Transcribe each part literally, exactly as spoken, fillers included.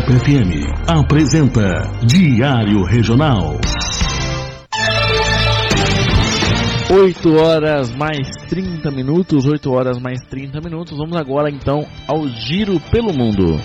Pop F M apresenta Diário Regional. oito horas mais trinta minutos, oito horas mais trinta minutos. Vamos agora então ao Giro pelo Mundo.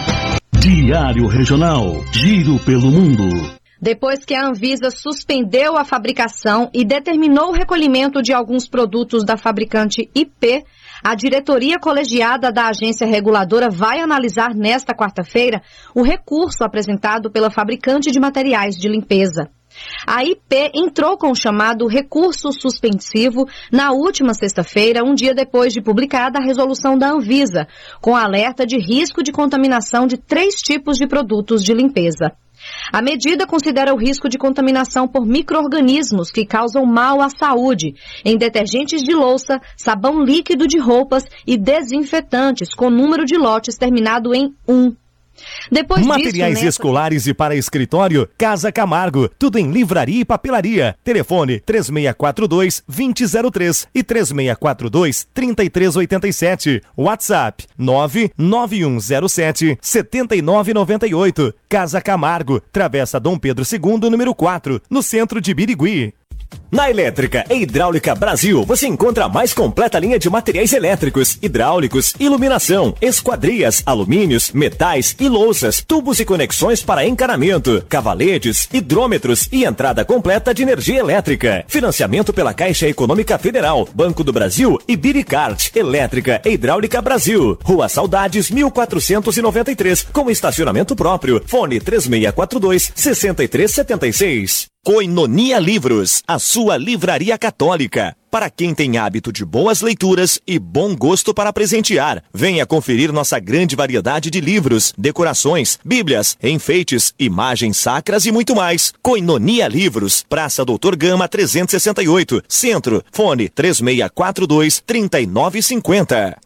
Diário Regional, Giro pelo Mundo. Depois que a Anvisa suspendeu a fabricação e determinou o recolhimento de alguns produtos da fabricante I P, a diretoria colegiada da agência reguladora vai analisar nesta quarta-feira o recurso apresentado pela fabricante de materiais de limpeza. A I P entrou com o chamado recurso suspensivo na última sexta-feira, um dia depois de publicada a resolução da Anvisa, com alerta de risco de contaminação de três tipos de produtos de limpeza. A medida considera o risco de contaminação por micro-organismos que causam mal à saúde em detergentes de louça, sabão líquido de roupas e desinfetantes com número de lotes terminado em um. Depois Materiais disso, nessa... escolares e para escritório, Casa Camargo, tudo em livraria e papelaria. Telefone três seis quatro dois, dois zero zero três e três seis quatro dois, três três oito sete. WhatsApp nove nove um zero sete, sete nove nove oito. Casa Camargo, Travessa Dom Pedro segundo, número quatro, no centro de Birigui. Na Elétrica e Hidráulica Brasil, você encontra a mais completa linha de materiais elétricos, hidráulicos, iluminação, esquadrias, alumínios, metais e louças, tubos e conexões para encanamento, cavaletes, hidrômetros e entrada completa de energia elétrica. Financiamento pela Caixa Econômica Federal, Banco do Brasil e Biricart. Elétrica e Hidráulica Brasil. Rua Saudades, mil quatrocentos e noventa e três, com estacionamento próprio. Fone três seis quatro dois, seis três sete seis. Koinonia Livros, a sua livraria católica. Para quem tem hábito de boas leituras e bom gosto para presentear, venha conferir nossa grande variedade de livros, decorações, bíblias, enfeites, imagens sacras e muito mais. Koinonia Livros, Praça Doutor Gama trezentos e sessenta e oito, Centro. Fone três seis quatro dois, três nove cinco zero.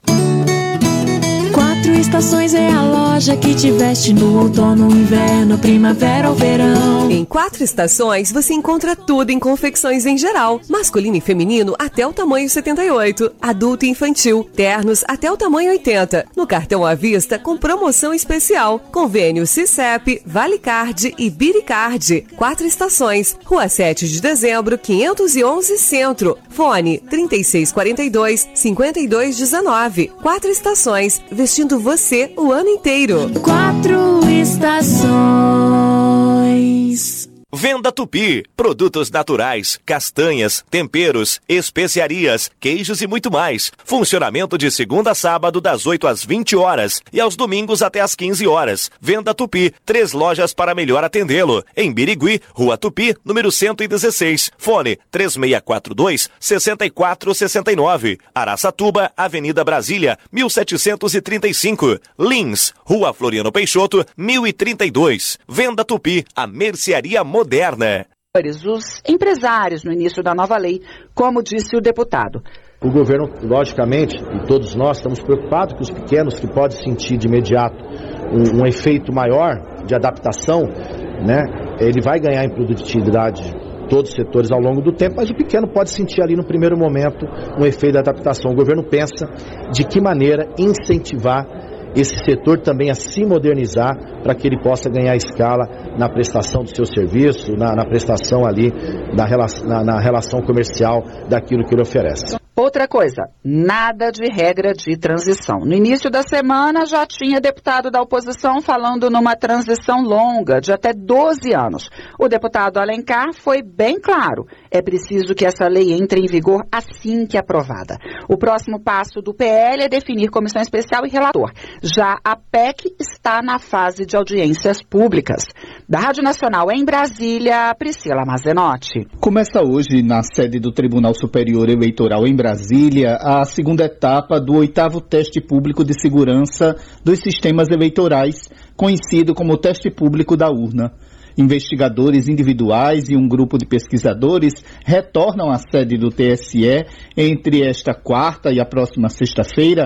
Quatro Estações é a loja que te veste no outono, inverno, primavera ou verão. Em Quatro Estações você encontra tudo em confecções em geral, masculino e feminino até o tamanho setenta e oito, adulto e infantil, ternos até o tamanho oitenta, no cartão à vista com promoção especial, convênio Cicep, Valicard e Biricard. Quatro Estações, Rua sete de dezembro, quinhentos e onze Centro, fone trinta e seis quarenta e dois, cinquenta e dois dezenove. Quatro Estações, vestindo você o ano inteiro. Quatro Estações. Venda Tupi, produtos naturais, castanhas, temperos, especiarias, queijos e muito mais. Funcionamento de segunda a sábado das oito às vinte horas e aos domingos até às quinze horas. Venda Tupi, três lojas para melhor atendê-lo. Em Birigui, Rua Tupi, número cento e dezesseis. Fone três seis quatro dois, seis quatro seis nove. Araçatuba, Avenida Brasília, mil setecentos e trinta e cinco. Lins, Rua Floriano Peixoto, mil e trinta e dois. Venda Tupi, a mercearia moderna. Os empresários no início da nova lei, como disse o deputado. O governo, logicamente, e todos nós estamos preocupados com os pequenos que podem sentir de imediato um, um efeito maior de adaptação, né? Ele vai ganhar em produtividade todos os setores ao longo do tempo, mas o pequeno pode sentir ali no primeiro momento um efeito de adaptação. O governo pensa de que maneira incentivar esse setor também a se modernizar para que ele possa ganhar escala na prestação do seu serviço, na, na prestação ali, na, na, na relação comercial daquilo que ele oferece. Outra coisa, nada de regra de transição. No início da semana já tinha deputado da oposição falando numa transição longa de até doze anos. O deputado Alencar foi bem claro, é preciso que essa lei entre em vigor assim que aprovada. O próximo passo do P L é definir comissão especial e relator. Já a P E C está na fase de audiências públicas. Da Rádio Nacional em Brasília, Priscila Mazenotti. Começa hoje na sede do Tribunal Superior Eleitoral em Brasília a segunda etapa do oitavo teste público de segurança dos sistemas eleitorais, conhecido como teste público da urna. Investigadores individuais e um grupo de pesquisadores retornam à sede do T S E entre esta quarta e a próxima sexta-feira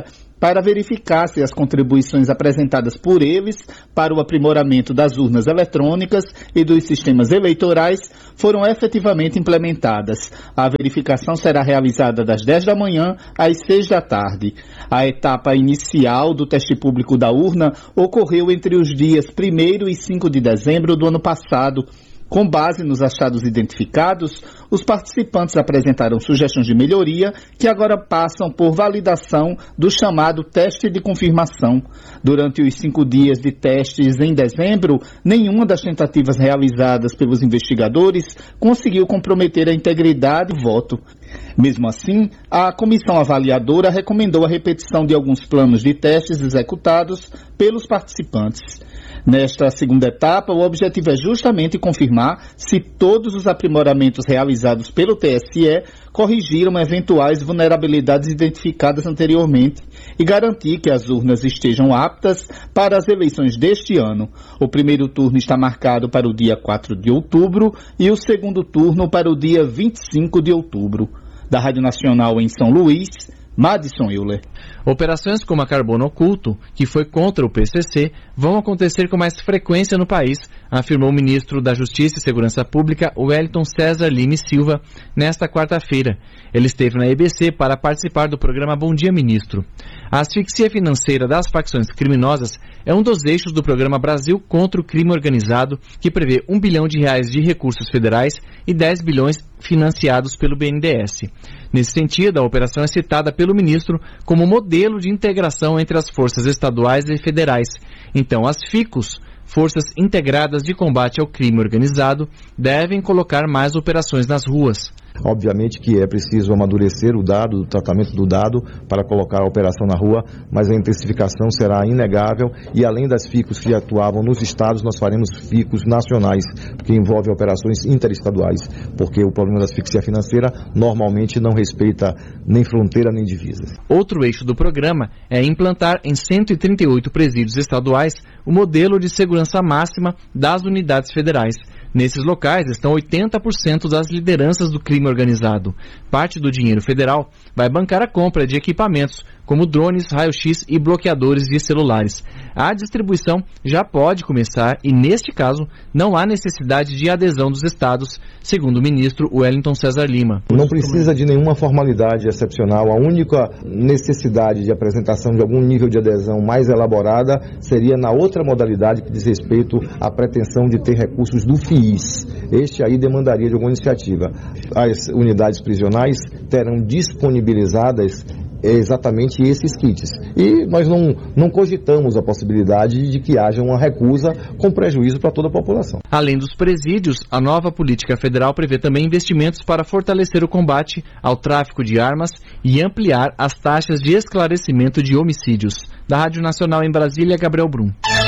para verificar se as contribuições apresentadas por eles para o aprimoramento das urnas eletrônicas e dos sistemas eleitorais foram efetivamente implementadas. A verificação será realizada das dez da manhã às seis da tarde. A etapa inicial do teste público da urna ocorreu entre os dias primeiro e cinco de dezembro do ano passado. Com base nos achados identificados, os participantes apresentaram sugestões de melhoria que agora passam por validação do chamado teste de confirmação. Durante os cinco dias de testes em dezembro, nenhuma das tentativas realizadas pelos investigadores conseguiu comprometer a integridade do voto. Mesmo assim, a comissão avaliadora recomendou a repetição de alguns planos de testes executados pelos participantes. Nesta segunda etapa, o objetivo é justamente confirmar se todos os aprimoramentos realizados pelo T S E corrigiram eventuais vulnerabilidades identificadas anteriormente e garantir que as urnas estejam aptas para as eleições deste ano. O primeiro turno está marcado para o dia quatro de outubro e o segundo turno para o dia vinte e cinco de outubro. Da Rádio Nacional em São Luís, Madison Euler. Operações como a Carbono Oculto, que foi contra o P C C, vão acontecer com mais frequência no país, afirmou o ministro da Justiça e Segurança Pública, Wellington César Lima Silva, nesta quarta-feira. Ele esteve na E B C para participar do programa Bom Dia Ministro. A asfixia financeira das facções criminosas é um dos eixos do programa Brasil contra o Crime Organizado, que prevê um bilhão de reais de recursos federais e dez bilhões financiados pelo B N D E S. Nesse sentido, a operação é citada pelo ministro como modelo de integração entre as forças estaduais e federais. Então, as FICOS, Forças Integradas de Combate ao Crime Organizado, devem colocar mais operações nas ruas. Obviamente que é preciso amadurecer o dado, o tratamento do dado para colocar a operação na rua, mas a intensificação será inegável e além das FICOS que atuavam nos estados, nós faremos FICOS nacionais, que envolvem operações interestaduais, porque o problema da asfixia financeira normalmente não respeita nem fronteira nem divisas. Outro eixo do programa é implantar em cento e trinta e oito presídios estaduais o modelo de segurança máxima das unidades federais. Nesses locais estão oitenta por cento das lideranças do crime organizado. Parte do dinheiro federal vai bancar a compra de equipamentos, como drones, raio-x e bloqueadores de celulares. A distribuição já pode começar e, neste caso, não há necessidade de adesão dos estados, segundo o ministro Wellington César Lima. Não precisa de nenhuma formalidade excepcional. A única necessidade de apresentação de algum nível de adesão mais elaborada seria na outra modalidade que diz respeito à pretensão de ter recursos do F I S. Este aí demandaria de alguma iniciativa. As unidades prisionais terão disponibilizadas exatamente esses kits. E nós não, não cogitamos a possibilidade de que haja uma recusa com prejuízo para toda a população. Além dos presídios, a nova política federal prevê também investimentos para fortalecer o combate ao tráfico de armas e ampliar as taxas de esclarecimento de homicídios. Da Rádio Nacional em Brasília, Gabriel Brum.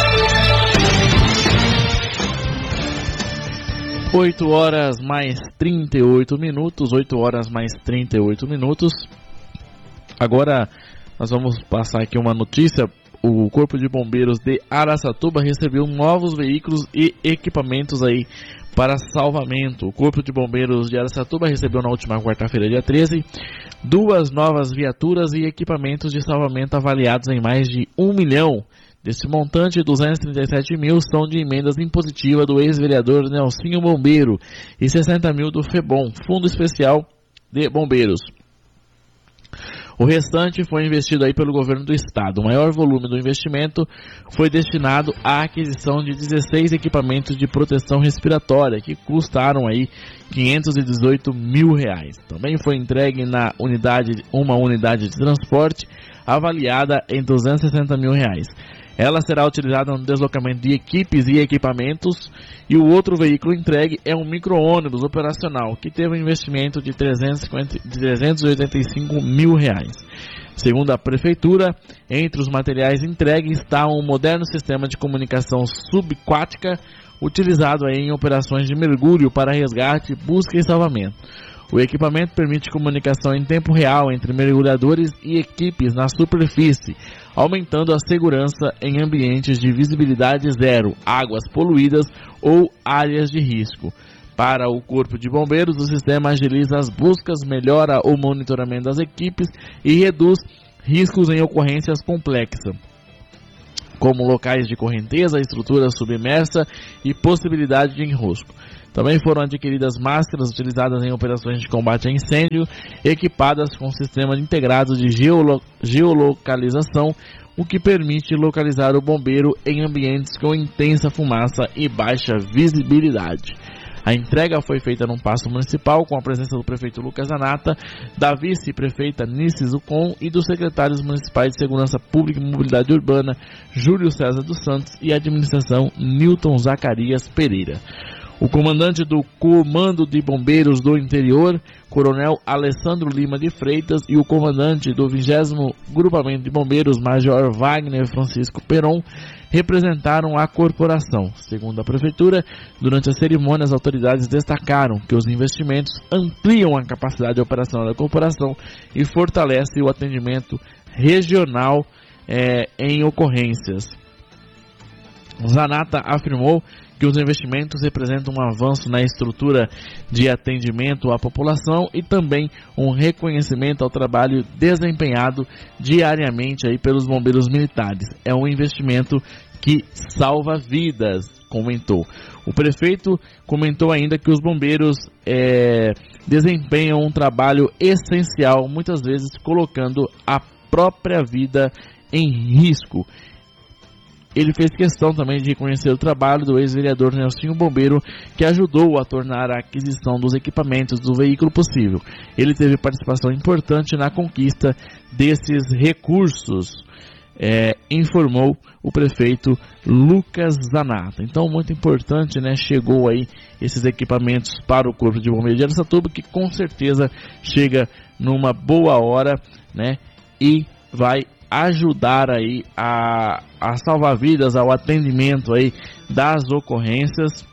oito horas mais trinta e oito minutos, oito horas mais trinta e oito minutos. Agora nós vamos passar aqui uma notícia. O Corpo de Bombeiros de Araçatuba recebeu novos veículos e equipamentos aí para salvamento. O Corpo de Bombeiros de Araçatuba recebeu na última quarta-feira, dia treze, duas novas viaturas e equipamentos de salvamento avaliados em mais de um milhão. Desse montante, duzentos e trinta e sete mil são de emendas impositivas do ex-vereador Nelsinho Bombeiro e sessenta mil do FEBOM, Fundo Especial de Bombeiros. O restante foi investido aí pelo governo do estado. O maior volume do investimento foi destinado à aquisição de dezesseis equipamentos de proteção respiratória, que custaram aí quinhentos e dezoito mil reais. Também foi entregue na unidade, uma unidade de transporte avaliada em duzentos e sessenta mil reais. Ela será utilizada no deslocamento de equipes e equipamentos, e o outro veículo entregue é um micro-ônibus operacional, que teve um investimento de trezentos e oitenta e cinco mil reais. Segundo a Prefeitura, entre os materiais entregues está um moderno sistema de comunicação subaquática, utilizado aí em operações de mergulho para resgate, busca e salvamento. O equipamento permite comunicação em tempo real entre mergulhadores e equipes na superfície, aumentando a segurança em ambientes de visibilidade zero, águas poluídas ou áreas de risco. Para o Corpo de Bombeiros, o sistema agiliza as buscas, melhora o monitoramento das equipes e reduz riscos em ocorrências complexas, como locais de correnteza, estrutura submersa e possibilidade de enrosco. Também foram adquiridas máscaras utilizadas em operações de combate a incêndio, equipadas com sistema integrado de geolo- geolocalização, o que permite localizar o bombeiro em ambientes com intensa fumaça e baixa visibilidade. A entrega foi feita num paço municipal com a presença do prefeito Lucas Zanata, da vice-prefeita Nice Zucon e dos secretários municipais de Segurança Pública e Mobilidade Urbana, Júlio César dos Santos, e Administração, Newton Zacarias Pereira. O comandante do Comando de Bombeiros do Interior, Coronel Alessandro Lima de Freitas, e o comandante do vigésimo Grupamento de Bombeiros, Major Wagner Francisco Peron, representaram a corporação. Segundo a Prefeitura, durante a cerimônia, as autoridades destacaram que os investimentos ampliam a capacidade operacional da corporação e fortalecem o atendimento regional eh, em ocorrências. Zanata afirmou que os investimentos representam um avanço na estrutura de atendimento à população e também um reconhecimento ao trabalho desempenhado diariamente aí pelos bombeiros militares. É um investimento que salva vidas, comentou. O prefeito comentou ainda que os bombeiros é, desempenham um trabalho essencial, muitas vezes colocando a própria vida em risco. Ele fez questão também de reconhecer o trabalho do ex-vereador Nelsinho Bombeiro, que ajudou a tornar a aquisição dos equipamentos do veículo possível. Ele teve participação importante na conquista desses recursos, é, informou o prefeito Lucas Zanata. Então, muito importante, né? Chegou aí esses equipamentos para o Corpo de Bombeiros de Araçatuba, que com certeza chega numa boa hora, né? E vai ajudar aí a, a salvar vidas, ao atendimento aí das ocorrências,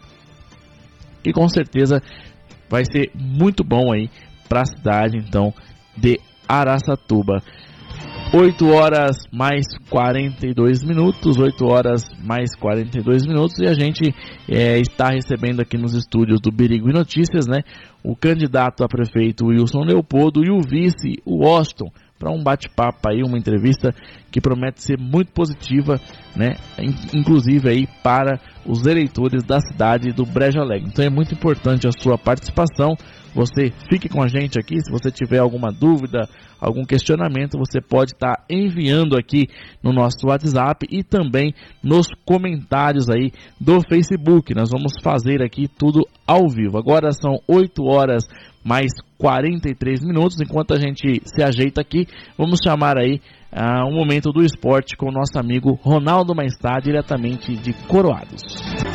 e com certeza vai ser muito bom aí para a cidade então de Araçatuba. oito horas mais quarenta e dois minutos, oito horas mais quarenta e dois minutos, e a gente é, está recebendo aqui nos estúdios do Birigui Notícias, né, o candidato a prefeito Wilson Leopoldo e o vice, o Washington, para um bate-papo aí, uma entrevista que promete ser muito positiva, né, inclusive aí para os eleitores da cidade do Brejo Alegre. Então é muito importante a sua participação. Você fique com a gente aqui. Se você tiver alguma dúvida, algum questionamento, você pode estar tá enviando aqui no nosso WhatsApp e também nos comentários aí do Facebook. Nós vamos fazer aqui tudo ao vivo. Agora são oito horas mais quarenta e três minutos. Enquanto a gente se ajeita aqui, vamos chamar aí uh, um momento do esporte com o nosso amigo Ronaldo Maestá, diretamente de Coroados.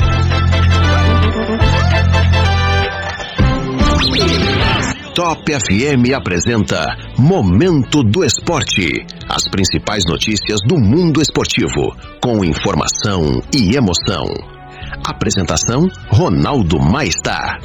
Top F M apresenta Momento do Esporte. As principais notícias do mundo esportivo, com informação e emoção. Apresentação: Ronaldo Maestá.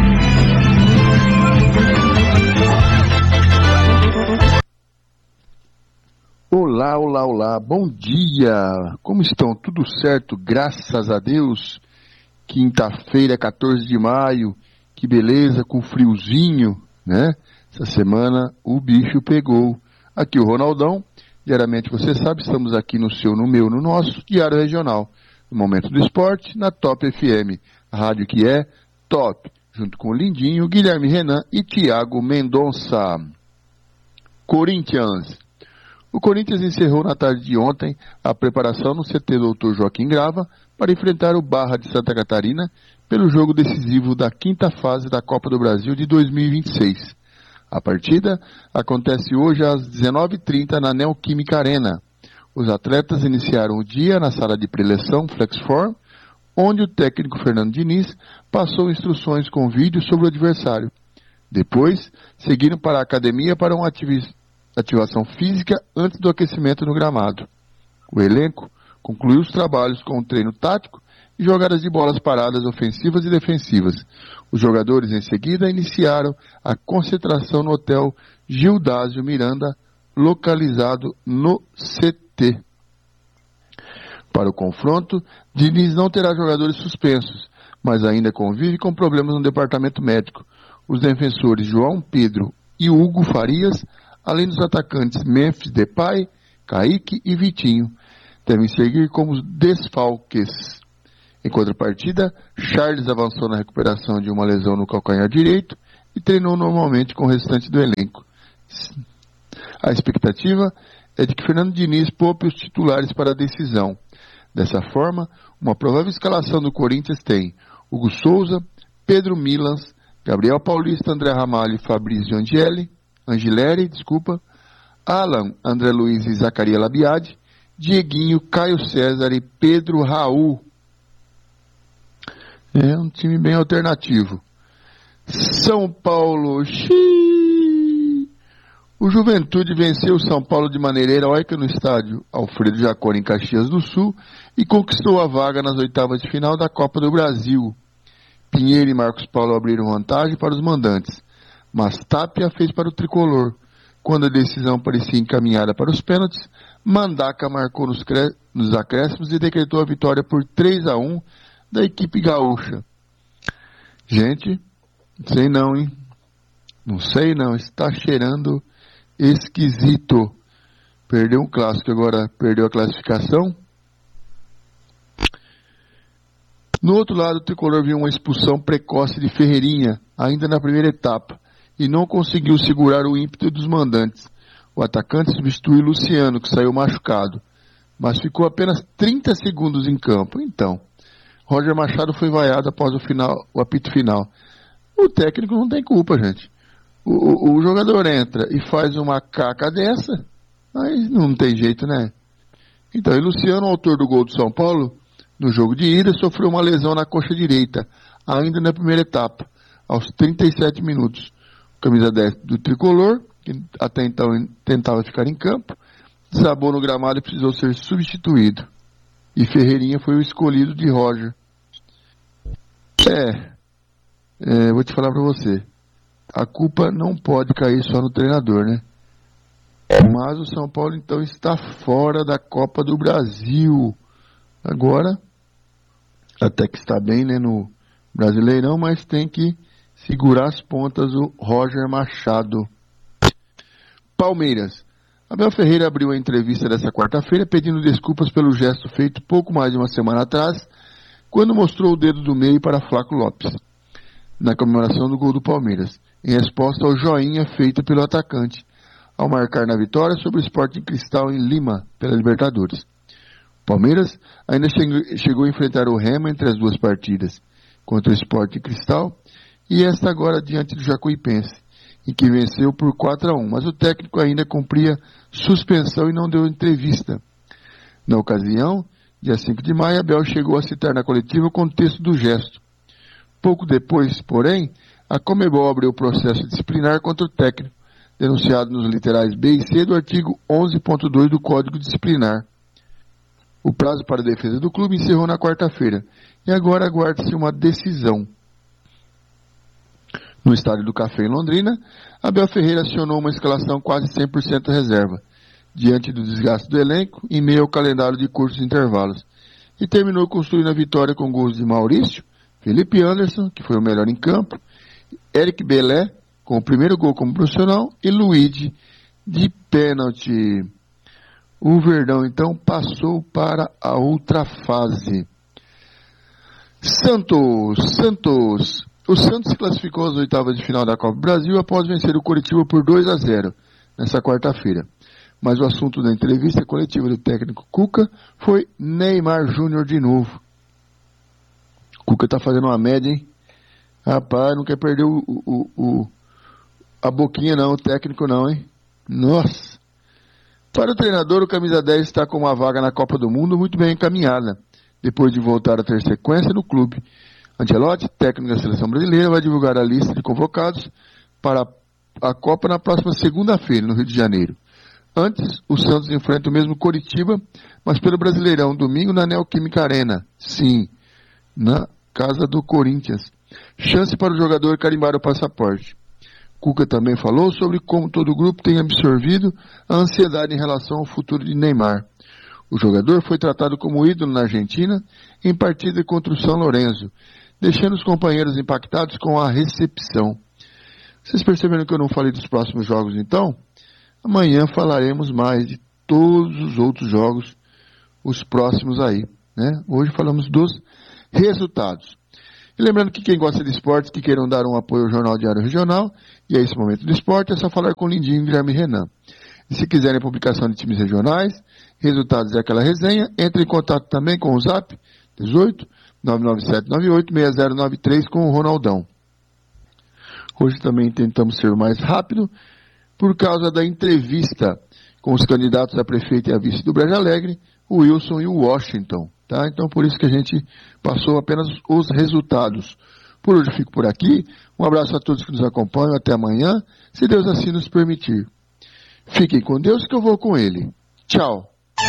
Olá, olá, olá, bom dia, como estão? Tudo certo, graças a Deus. Quinta-feira, quatorze de maio, que beleza, com friozinho, né? Essa semana o bicho pegou. Aqui o Ronaldão, diariamente você sabe, estamos aqui no seu, no meu, no nosso Diário Regional, no Momento do Esporte, na Top F M, a rádio que é top, junto com o Lindinho, Guilherme Renan e Tiago Mendonça. Corinthians. O Corinthians encerrou na tarde de ontem a preparação no C T doutor Joaquim Grava para enfrentar o Barra de Santa Catarina pelo jogo decisivo da quinta fase da Copa do Brasil de dois mil e vinte e seis. A partida acontece hoje às dezenove e trinta na Neoquímica Arena. Os atletas iniciaram o dia na sala de preleção Flexform, onde o técnico Fernando Diniz passou instruções com vídeo sobre o adversário. Depois, seguiram para a academia para uma atividade ativação física antes do aquecimento no gramado. O elenco concluiu os trabalhos com um treino tático e jogadas de bolas paradas ofensivas e defensivas. Os jogadores em seguida iniciaram a concentração no hotel Gildásio Miranda, localizado no C T. Para o confronto, Diniz não terá jogadores suspensos, mas ainda convive com problemas no departamento médico. Os defensores João Pedro e Hugo Farias além dos atacantes Memphis Depay, Kaique e Vitinho. Devem seguir como desfalques. Em contrapartida, Charles avançou na recuperação de uma lesão no calcanhar direito e treinou normalmente com o restante do elenco. A expectativa é de que Fernando Diniz poupe os titulares para a decisão. Dessa forma, uma provável escalação do Corinthians tem Hugo Souza, Pedro Milans, Gabriel Paulista, André Ramalho e Fabrício Angeli, Angileri, desculpa, Alan, André Luiz e Zacaria Labiade, Dieguinho, Caio César e Pedro Raul. É um time bem alternativo. São Paulo, xiii. O Juventude venceu o São Paulo de maneira heróica no estádio Alfredo Jaconi em Caxias do Sul e conquistou a vaga nas oitavas de final da Copa do Brasil. Pinheiro e Marcos Paulo abriram vantagem para os mandantes, mas Tapia fez para o tricolor. Quando a decisão parecia encaminhada para os pênaltis, Mandaca marcou nos, cre... nos acréscimos e decretou a vitória por três a um da equipe gaúcha. Gente, não sei não, hein? Não sei não, está cheirando esquisito. Perdeu um clássico, agora perdeu a classificação. No outro lado, o tricolor viu uma expulsão precoce de Ferreirinha, ainda na primeira etapa, e não conseguiu segurar o ímpeto dos mandantes. O atacante substituiu Luciano, que saiu machucado, mas ficou apenas trinta segundos em campo. Então, Roger Machado foi vaiado após o, final, o apito final. O técnico não tem culpa, gente. O, o, o jogador entra e faz uma caca dessa, mas não tem jeito, né? Então, e Luciano, autor do gol do São Paulo, no jogo de ida, sofreu uma lesão na coxa direita, ainda na primeira etapa, aos trinta e sete minutos. O camisa dez do tricolor, que até então tentava ficar em campo, desabou no gramado e precisou ser substituído. E Ferreirinha foi o escolhido de Roger. É, é vou te falar pra você, a culpa não pode cair só no treinador, né? Mas o São Paulo então está fora da Copa do Brasil. Agora, até que está bem, né, no Brasileirão, mas tem que segurar as pontas o Roger Machado. Palmeiras. Abel Ferreira abriu a entrevista dessa quarta-feira pedindo desculpas pelo gesto feito pouco mais de uma semana atrás, quando mostrou o dedo do meio para Flaco Lopes, na comemoração do gol do Palmeiras, em resposta ao joinha feito pelo atacante, ao marcar na vitória sobre o Sporting Cristal em Lima, pela Libertadores. O Palmeiras ainda chegou a enfrentar o Remo entre as duas partidas, contra o Sporting Cristal, e esta agora diante do Jacuipense, em que venceu por quatro a um, mas o técnico ainda cumpria suspensão e não deu entrevista. Na ocasião, dia cinco de maio, Abel chegou a citar na coletiva o contexto do gesto. Pouco depois, porém, a Conmebol abriu o processo disciplinar contra o técnico, denunciado nos literais B e C do artigo onze ponto dois do Código Disciplinar. O prazo para a defesa do clube encerrou na quarta-feira, e agora aguarda-se uma decisão. No Estádio do Café, em Londrina, Abel Ferreira acionou uma escalação quase cem por cento reserva, diante do desgaste do elenco, em meio ao calendário de curtos intervalos, e terminou construindo a vitória com gols de Maurício, Felipe Anderson, que foi o melhor em campo, Eric Belé, com o primeiro gol como profissional, e Luigi, de pênalti. O Verdão, então, passou para a outra fase. Santos, Santos. O Santos se classificou às oitavas de final da Copa do Brasil após vencer o Coritiba por dois a zero, nessa quarta-feira. Mas o assunto da entrevista coletiva do técnico Cuca foi Neymar Júnior de novo. Cuca tá fazendo uma média, hein? Rapaz, não quer perder o, o, o, a boquinha não, o técnico não, hein? Nossa! Para o treinador, o camisa dez está com uma vaga na Copa do Mundo muito bem encaminhada, depois de voltar a ter sequência no clube. Ancelotti, técnico da Seleção Brasileira, vai divulgar a lista de convocados para a Copa na próxima segunda-feira, no Rio de Janeiro. Antes, o Santos enfrenta o mesmo Coritiba, mas pelo Brasileirão, domingo na Neoquímica Arena. Sim, na casa do Corinthians. Chance para o jogador carimbar o passaporte. Cuca também falou sobre como todo o grupo tem absorvido a ansiedade em relação ao futuro de Neymar. O jogador foi tratado como ídolo na Argentina em partida contra o São Lourenço, deixando os companheiros impactados com a recepção. Vocês perceberam que eu não falei dos próximos jogos, então? Amanhã falaremos mais de todos os outros jogos, os próximos aí, né? Hoje falamos dos resultados. E lembrando que quem gosta de esportes, que queiram dar um apoio ao Jornal Diário Regional, e é esse Momento do Esporte, é só falar com o Lindinho, Guilherme e Renan. E se quiserem publicação de times regionais, resultados daquela resenha, entre em contato também com o Zap dezoito, nove nove sete nove oito, seis zero nove três com o Ronaldão. Hoje também tentamos ser mais rápido, por causa da entrevista com os candidatos a prefeito e a vice do Brejo Alegre, o Wilson e o Washington. Tá? Então, por isso que a gente passou apenas os resultados. Por hoje eu fico por aqui. Um abraço a todos que nos acompanham. Até amanhã, se Deus assim nos permitir. Fiquem com Deus que eu vou com Ele. Tchau.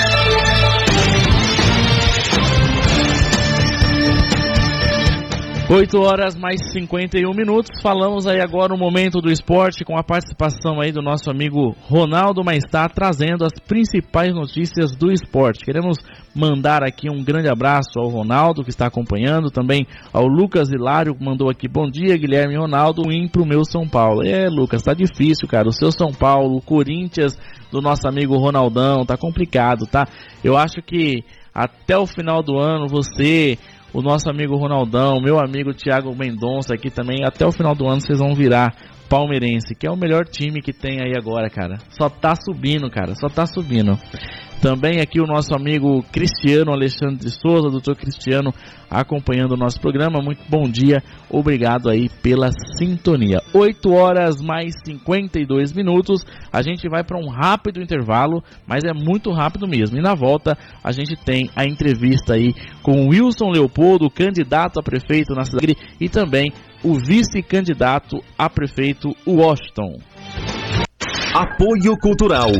oito horas mais cinquenta e um minutos, falamos aí agora o Momento do Esporte com a participação aí do nosso amigo Ronaldo Maestá, trazendo as principais notícias do esporte. Queremos mandar aqui um grande abraço ao Ronaldo que está acompanhando, também ao Lucas Hilário que mandou aqui, bom dia Guilherme e Ronaldo, um pro meu São Paulo. É Lucas, tá difícil cara, o seu São Paulo, o Corinthians do nosso amigo Ronaldão, tá complicado, tá? Eu acho que até o final do ano você... o nosso amigo Ronaldão, meu amigo Thiago Mendonça aqui também, até o final do ano vocês vão virar palmeirense, que é o melhor time que tem aí agora, cara. Só tá subindo, cara, só tá subindo. Também aqui o nosso amigo Cristiano Alexandre de Souza, doutor Cristiano, acompanhando o nosso programa. Muito bom dia, obrigado aí pela sintonia. oito horas mais cinquenta e dois minutos, a gente vai para um rápido intervalo, mas é muito rápido mesmo. E na volta a gente tem a entrevista aí com o Wilson Leopoldo, candidato a prefeito na cidade, e também o vice-candidato a prefeito Washington. Apoio Cultural.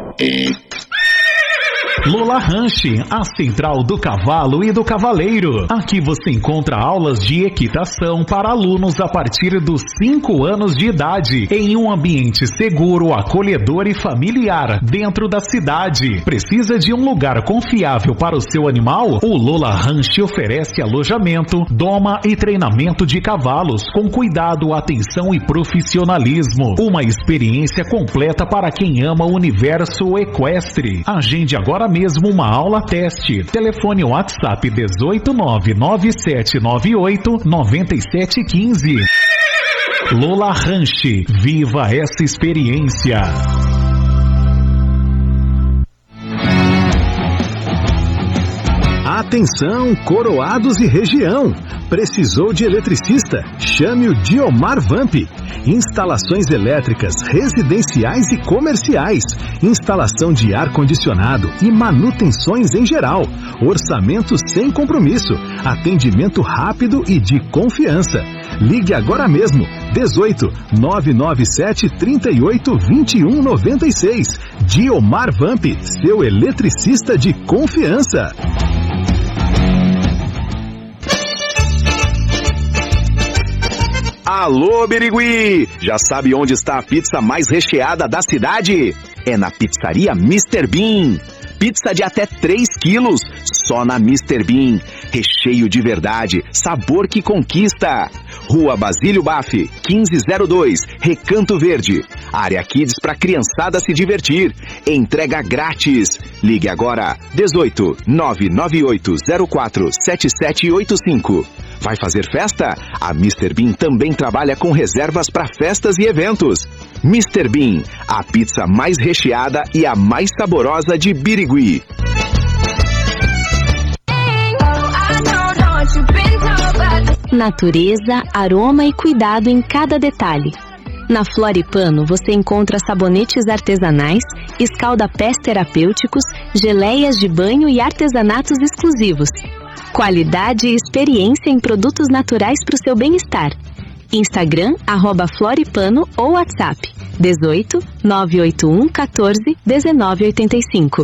Lola Ranch, a central do cavalo e do cavaleiro. Aqui você encontra aulas de equitação para alunos a partir dos cinco anos de idade, em um ambiente seguro, acolhedor e familiar, dentro da cidade. Precisa de um lugar confiável para o seu animal? O Lola Ranch oferece alojamento, doma e treinamento de cavalos, com cuidado, atenção e profissionalismo. Uma experiência completa para quem ama o universo equestre. Agende agora mesmo uma aula teste. Telefone WhatsApp dezoito nove nove sete nove oito nove sete um cinco. Lola Ranch, viva essa experiência. Atenção, Coroados e região. Precisou de eletricista? Chame o Diomar Vamp. Instalações elétricas, residenciais e comerciais. Instalação de ar-condicionado e manutenções em geral. Orçamento sem compromisso. Atendimento rápido e de confiança. Ligue agora mesmo. dezoito nove nove sete três oito dois um nove seis. Diomar Vamp, seu eletricista de confiança. Alô, Birigui! Já sabe onde está a pizza mais recheada da cidade? É na pizzaria mister Bean. Pizza de até três quilos, só na mister Bean. Recheio de verdade, sabor que conquista. Rua Basílio Baff, quinze zero dois, Recanto Verde. Área Kids para criançada se divertir. Entrega grátis. Ligue agora, dezoito nove nove oito zero quatro sete sete oito cinco. Vai fazer festa? A mister Bean também trabalha com reservas para festas e eventos. mister Bean, a pizza mais recheada e a mais saborosa de Birigui. Natureza, aroma e cuidado em cada detalhe. Na Floripano você encontra sabonetes artesanais, escalda-pés terapêuticos, geleias de banho e artesanatos exclusivos. Qualidade e experiência em produtos naturais para o seu bem-estar. Instagram, arroba Floripano ou WhatsApp, dezoito nove oito um quatorze dezenove oitenta e cinco.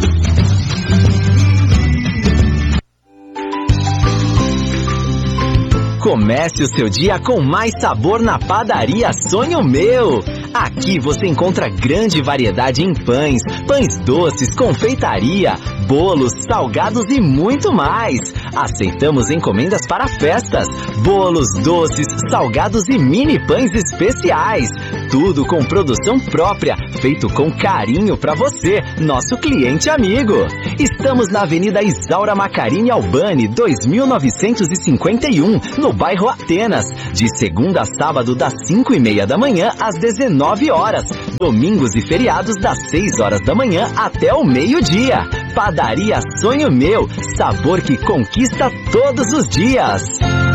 Comece o seu dia com mais sabor na Padaria Sonho Meu. Aqui você encontra grande variedade em pães, pães doces, confeitaria, bolos, salgados e muito mais. Aceitamos encomendas para festas, bolos, doces, salgados e mini pães especiais. Tudo com produção própria, feito com carinho pra você, nosso cliente amigo. Estamos na Avenida Isaura Macarini Albani, dois mil novecentos e cinquenta e um, no bairro Atenas, de segunda a sábado das cinco e meia da manhã às dezenove horas, domingos e feriados das seis horas da manhã até o meio-dia. Padaria Sonho Meu, sabor que conquista todos os dias.